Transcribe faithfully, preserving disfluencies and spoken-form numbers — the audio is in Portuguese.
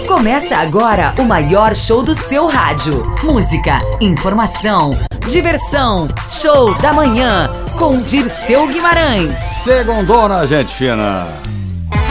Começa agora o maior show do seu rádio. Música, informação, diversão, show da manhã com Dirceu Guimarães. Segundona, gente fina.